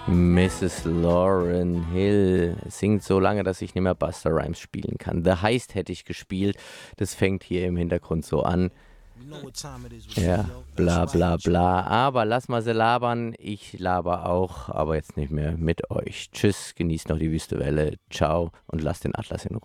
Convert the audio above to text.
Mrs. Lauryn Hill singt so lange, dass ich nicht mehr Busta Rhymes spielen kann. The Heist hätte ich gespielt. Das fängt hier im Hintergrund so an. Ja, bla bla bla. Aber lass mal sie labern. Ich laber auch, aber jetzt nicht mehr mit euch. Tschüss, genießt noch die Wüste Welle. Ciao und lasst den Atlas in Ruhe.